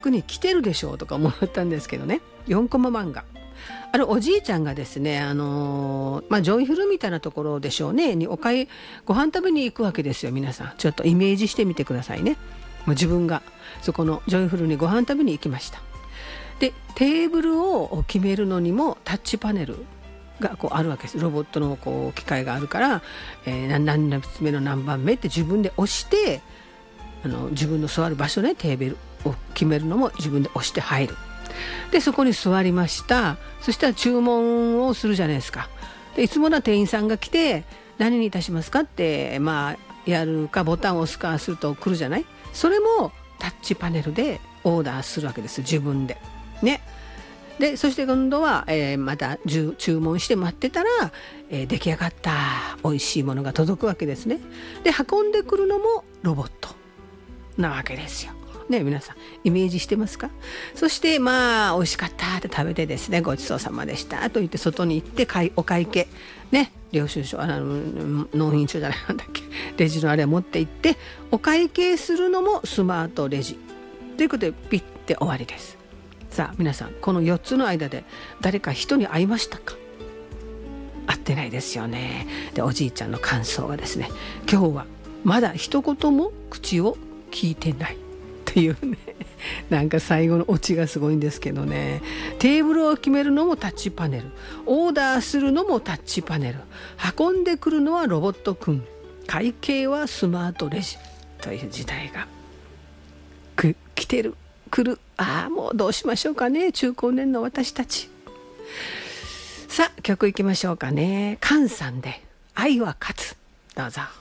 に来てるでしょうとか思ったんですけどね。4コマ漫画、おじいちゃんがですね、ジョイフルみたいなところでしょうねにご飯食べに行くわけですよ。皆さんちょっとイメージしてみてくださいね。もう自分がそこのジョイフルにご飯食べに行きました。でテーブルを決めるのにもタッチパネルがあるわけです。ロボットの機械があるから、何列目の何番目って自分で押して、自分の座る場所ね、テーブルを決めるのも自分で押して入る。でそこに座りました。そしたら注文をするじゃないですか。でいつもの店員さんが来て何にいたしますかってやるかボタンを押すかすると来るじゃない。それもタッチパネルでオーダーするわけです。自分でね。でそして今度は、また注文して待ってたら、出来上がった美味しいものが届くわけですね。で運んでくるのもロボットなわけですよね。皆さんイメージしてますか？そして美味しかったって食べてですね、ごちそうさまでしたと言って外に行ってお会計ね、領収書納品書じゃないなんだっけ、レジのあれを持って行ってお会計するのもスマートレジということでピッて終わりです。さあ皆さんこの4つの間で誰か人に会いましたか？会ってないですよね。でおじいちゃんの感想がですね、今日はまだ一言も口を聞いてないっていうねなんか最後のオチがすごいんですけどね。テーブルを決めるのもタッチパネル、オーダーするのもタッチパネル、運んでくるのはロボットくん、会計はスマートレジという時代が来てる来る。もうどうしましょうかね、中高年の私たち。さあ曲いきましょうかね。菅さんで愛は勝つ、どうぞ。